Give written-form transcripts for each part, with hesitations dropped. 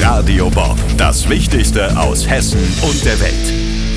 Radio Bob, das Wichtigste aus Hessen und der Welt.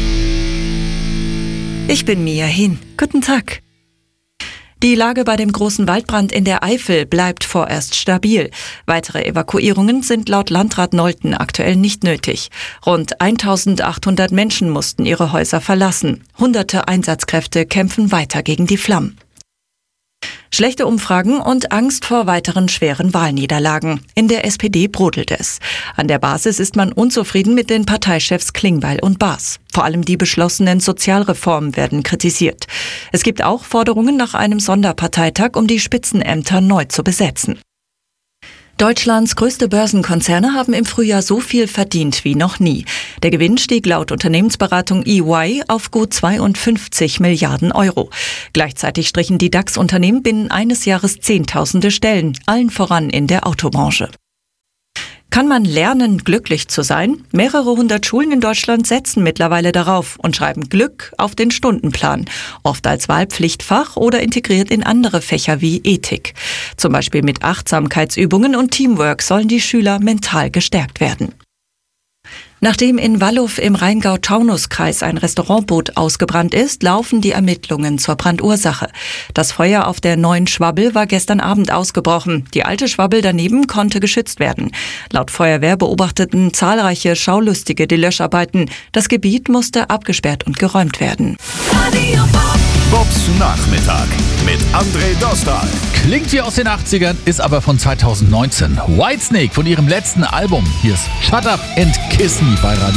Ich bin Mia Hin. Guten Tag. Die Lage bei dem großen Waldbrand in der Eifel bleibt vorerst stabil. Weitere Evakuierungen sind laut Landrat Nolten aktuell nicht nötig. Rund 1800 Menschen mussten ihre Häuser verlassen. Hunderte Einsatzkräfte kämpfen weiter gegen die Flammen. Schlechte Umfragen und Angst vor weiteren schweren Wahlniederlagen. In der SPD brodelt es. An der Basis ist man unzufrieden mit den Parteichefs Klingbeil und Baas. Vor allem die beschlossenen Sozialreformen werden kritisiert. Es gibt auch Forderungen nach einem Sonderparteitag, um die Spitzenämter neu zu besetzen. Deutschlands größte Börsenkonzerne haben im Frühjahr so viel verdient wie noch nie. Der Gewinn stieg laut Unternehmensberatung EY auf gut 52 Milliarden Euro. Gleichzeitig strichen die DAX-Unternehmen binnen eines Jahres Zehntausende Stellen, allen voran in der Autobranche. Kann man lernen, glücklich zu sein? Mehrere hundert Schulen in Deutschland setzen mittlerweile darauf und schreiben Glück auf den Stundenplan, oft als Wahlpflichtfach oder integriert in andere Fächer wie Ethik. Zum Beispiel mit Achtsamkeitsübungen und Teamwork sollen die Schüler mental gestärkt werden. Nachdem in Walluff im Rheingau-Taunus-Kreis ein Restaurantboot ausgebrannt ist, laufen die Ermittlungen zur Brandursache. Das Feuer auf der neuen Schwabbel war gestern Abend ausgebrochen. Die alte Schwabbel daneben konnte geschützt werden. Laut Feuerwehr beobachteten zahlreiche Schaulustige die Löscharbeiten. Das Gebiet musste abgesperrt und geräumt werden. Bobs Nachmittag mit André Dostal. Klingt wie aus den 80ern, ist aber von 2019. Whitesnake von ihrem letzten Album. Hier ist Shut Up and Kiss Me bei Radio